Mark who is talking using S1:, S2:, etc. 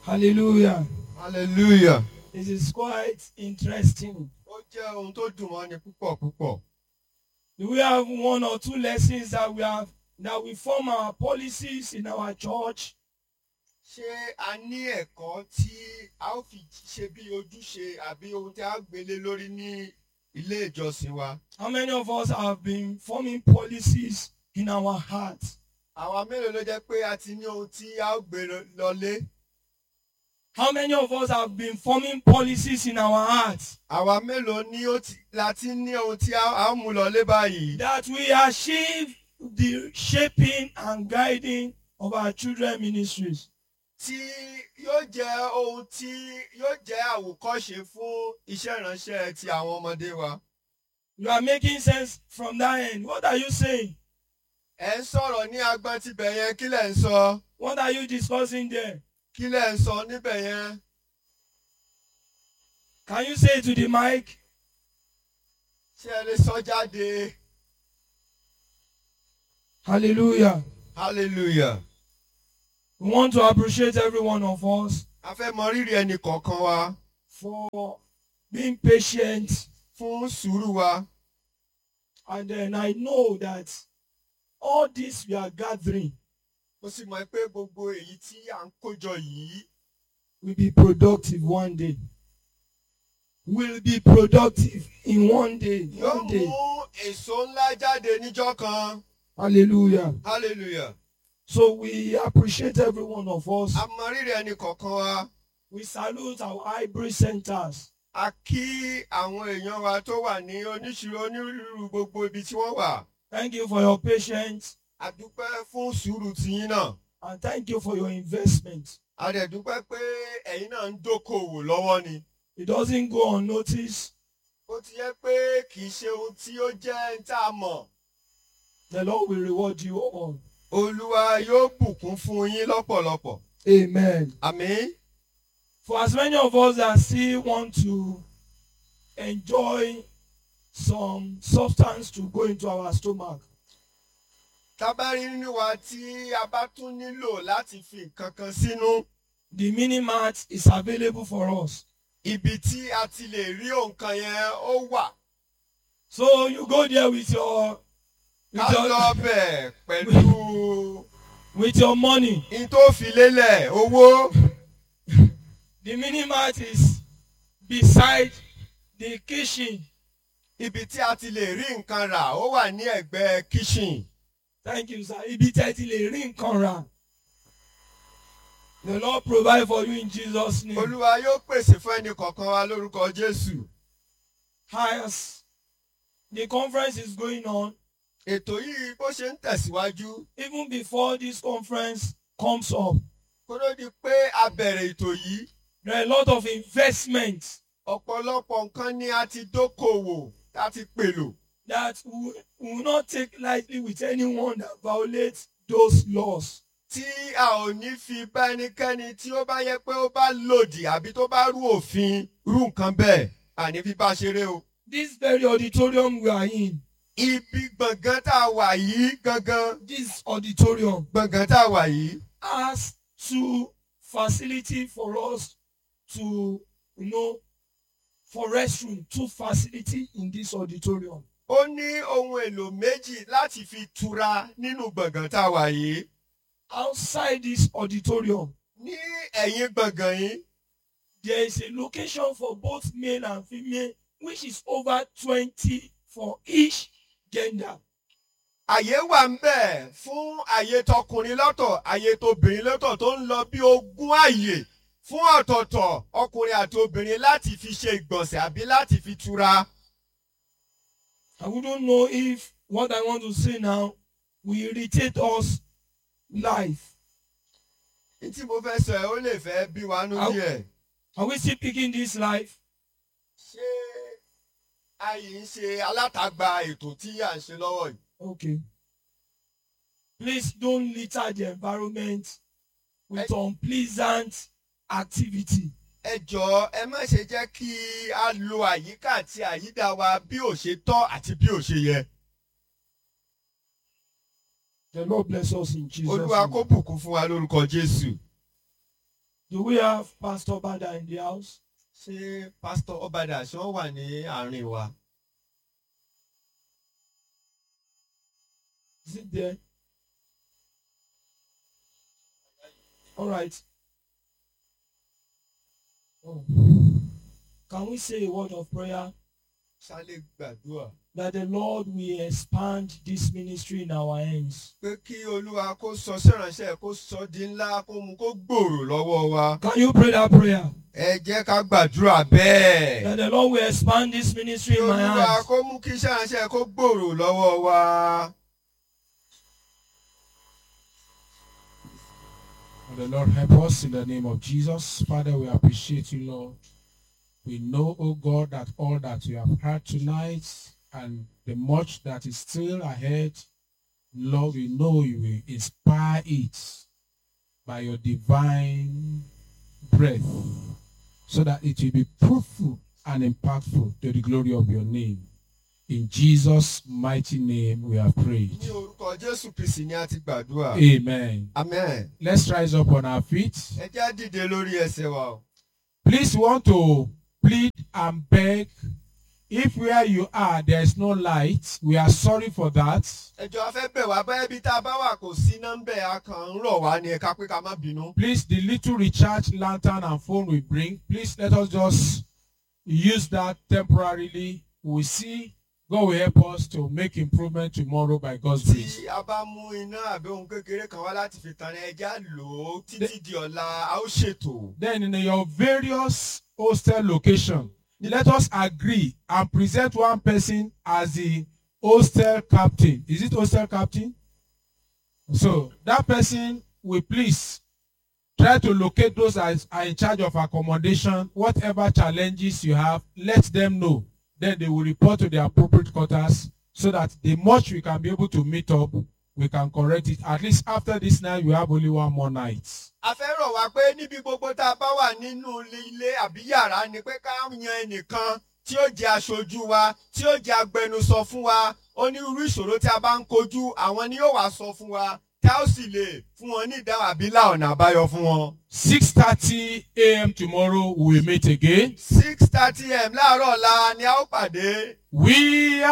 S1: Hallelujah.
S2: Hallelujah.
S1: It is quite interesting.
S2: Ó jẹ́ ohun tó dùn mọ́ni púpọ̀ púpọ̀.
S1: Do we have one or two lessons that we form our policies in our church?
S2: Ṣé a ní ẹ̀kọ́ tí a ó fi ṣe bí ojúṣe àbí ohun tí a ó gbélé lórí ní ilé ìjọsìn wa?
S1: How many of us have been forming policies in our hearts?
S2: Àwa mélòó ló jẹ́ pé a ti ní ohun tí a ó gbé lọlé?
S1: How many of us have been forming policies in our hearts?
S2: Àwa mélòó ni la ti ní ohun tí a ó mú lọlé báyìí?
S1: That we achieve the shaping and guiding of our children ministries.
S2: Tí yóò jẹ́ ohun tí yóò jẹ́ àwòkọ́ṣe fún iṣẹ́ ìránṣẹ́ ti àwọn ọmọdé wa.
S1: You are making sense from that end. What are you saying?
S2: Ẹ ń sọ̀rọ̀ ní agbọ́n tibẹ̀ yẹn, kí lẹ̀ ń sọ?
S1: What are you discussing there?
S2: Kí lẹ̀ ń sọ níbẹ̀ yẹn?
S1: Can you say it to the mic?
S2: Ṣé ẹ lè sọ jáde?
S1: Hallelujah.
S2: Hallelujah.
S1: We want to appreciate every one of us
S2: A fẹ́ mọ rírì ẹnì kọ̀ọ̀kan wa
S1: for being patient.
S2: fún sùúrù wa.
S1: And then I know that all this we are gathering
S2: Mo sì mọ̀ pé gbogbo èyí tí à ń kójọ yìí
S1: will be productive one day. Will be productive in one day.
S2: yóò
S1: One day.
S2: mú èso ńlá jáde níjọ́ kan.
S1: Hallelujah.
S2: Hallelujah.
S1: So we appreciate every one of us.
S2: A mọ rírì ẹnì kọ̀ọ̀kan wa.
S1: We salute our hybrid centers.
S2: A kí àwọn èèyàn wa tó wà ní onírúurú gbogbo ibi tí wọ́n wà.
S1: Thank you for your patience
S2: A dúpẹ́ fún sùúrù tiyín náà.
S1: and thank you for your investment.
S2: A dẹ̀ dúpẹ́ pé ẹ̀yin náà ń dókòwò lọ́wọ́ ni.
S1: It doesn't go unnoticed.
S2: Ó ti yẹ pé kì í ṣe ohun tí ó jẹ́ ń tá a mọ̀.
S1: The Lord will reward you all.
S2: Olúwa yóò bùkún fún yín lọ́pọ̀lọpọ̀.
S1: Amen.
S2: Àmín.
S1: For as many of us that still want to enjoy some substance to go into our stomach,
S2: Tá bá rí nínú wa tí a bá tún nílò láti fi nǹkan kan sínú,
S1: the mini-mart is available for us.
S2: ibi tí a ti lè rí nǹkan yẹn ó wà.
S1: So you go there with your
S2: Ká lọ bẹ̀ pẹ̀lú
S1: money.
S2: in tó fi lélẹ̀ owó.
S1: The mini-mart is beside the kitchen.
S2: Ibi tí a ti lè rí nǹkan rà ó wà ní ẹ̀gbẹ́ kitchen.
S1: Thank you, sir. Ibi tí ẹ ti lè rí nǹkan rà. The Lord provide for you in Jesus' name.
S2: Olúwa yóò pèsè fún ẹnì kọ̀ọ̀kan wa lórúkọ Jésù.
S1: As the conference is going on,
S2: Ètò yìí bó ṣe ń tẹ̀síwájú,
S1: even before this conference comes up,
S2: kó ló di pé a bẹ̀rẹ̀ ètò yìí,
S1: there are a lot of investments
S2: ọ̀pọ̀lọpọ̀ nǹkan ni a ti dókòwò, a ti pèlò.
S1: that we will not take lightly with anyone that violates those laws.
S2: Tí a ò ní fi bá ẹnikẹ́ni tí ó bá yẹ pé ó bá lòdì àbí tó bá rú òfin rú nǹkan bẹ́ẹ̀, àní fi bá ṣeré o.
S1: This very auditorium we are in,
S2: Ibi gbọ̀ngàn tá a wà yìí gangan,
S1: this auditorium
S2: gbọ̀ngàn tá a wà yìí,
S1: has two facilities for us to, for restroom, two facilities in this auditorium.
S2: ó ní ohun èlò méjì láti fi tura nínú gbọ̀ngàn tá a wà yìí.
S1: Outside this auditorium,
S2: Ní ẹ̀yìn gbọ̀ngàn yìí,
S1: there is a location for both male and female, which is over 20 for each gender.
S2: àyè wà ń bẹ̀ fún àyè tọkùnrin lọ́tọ̀, àyè tóbìnrin lọ́tọ̀ tó ń lọ bí 20 àyè fún ọ̀tọ̀ọ̀tọ̀ ọkùnrin àti obìnrin láti fi ṣe ìgbọ̀nsẹ̀ àbí láti fi tura.
S1: I wouldn't know if what I want to say now will irritate us live.
S2: Tí mo fẹ́ sọ ẹ̀ ó lè fẹ́ bí wa nú díẹ̀.
S1: Are we still picking this live?
S2: Ṣé a yìí ń ṣe alátagbà ètò tí à ń ṣe lọ́wọ́ yìí?
S1: Okay. Please don't litter the environment with unpleasant activity.
S2: Ẹ jọ̀ọ́ ẹ má ṣe jẹ́ kí a lo àyíká àti àyídà wa bí ò ṣe tọ́ àti bí ò ṣe yẹ.
S1: The Lord bless us in Jesus'
S2: Olúwa kó
S1: name.
S2: bùkún fún wa lórúkọ Jésù.
S1: Do we have Pastor Bada in the house?
S2: Ṣé Pastor Obada ṣé wọ́n wà ní àárín wa?
S1: Is it there? All right. Oh. Can we say a word of prayer
S2: Ṣálẹ̀ gbàdúrà.
S1: that the Lord will expand this ministry in our hands?
S2: Pé kí Olúwa kó sọ sẹ́ránṣẹ́ kó sọ di ńlá kó mú kó gbòòrò lọ́wọ́ wa.
S1: Can you pray that prayer?
S2: Ẹ jẹ́ ká gbàdúrà bẹ́ẹ̀.
S1: That the Lord will expand this ministry
S2: Kí
S1: in my
S2: Olúwa
S1: hands.
S2: kó mú kí sẹ́ránṣẹ́ kó gbòòrò lọ́wọ́ wa.
S3: The Lord help us in the name of Jesus. Father, we appreciate you, Lord. We know, oh God, that all that you have heard tonight and the much that is still ahead, Lord, we know you will inspire it by your divine breath so that it will be fruitful and impactful to the glory of your name. In Jesus' mighty name we have prayed.
S2: Ní orúkọ Jésù Kristi ni a ti gbàdúrà.
S3: Amen.
S2: Amen.
S3: Let's rise up on our feet.
S2: Ẹ jẹ́ á dìde lórí ẹsẹ̀ wa o.
S3: Please want to plead and beg. If where you are there is no light, we are sorry for that.
S2: Ẹ jọ̀ọ́ a fẹ́ bẹ̀ wá báyẹ̀ bí tá a bá wà kò sí nọ́mbẹ̀ a kàn ń rọ̀ wá ní ẹ̀ka pé ká má bínú.
S3: Please, the little recharge lantern and phone we bring, please let us just use that temporarily. We see God will help us to make improvement tomorrow by God's grace.
S2: Tí a bá mú iná àbí ohun kékeré kan wá láti fi tan ẹ jẹ́ á lò ó títí di ọ̀la a ó ṣètò.
S3: Then in your various hostel location, let us agree and present one person as the hostel captain. Is it hostel captain? So that person will please try to locate those that are in charge of accommodation. Whatever challenges you have, let them know. Then they will report to the appropriate quarters so that the much we can be able to meet up, we can correct it. At least after this night, we have only one more night.
S2: A fẹ́ rọ̀ wá pé níbi gbogbo tá a bá wà nínú ilé àbí yàrá ni pé ká yan ẹnìkan tí ó jẹ́ aṣojú wa, tí ó jẹ́ agbẹnusọ fún wa. Onírúurú ìṣòro tí a bá ń kojú, àwọn ni yóò wá sọ fún wa. Tá ó sì lè fún wọn ní ìdáhùn àbí lá ọ̀nà àbáyọ fún wọn.
S3: 6:30 a.m. tomorrow we will meet again.
S2: 6:30 a.m. láàárọ̀ ọ̀la ni a ó pàdé.
S3: We are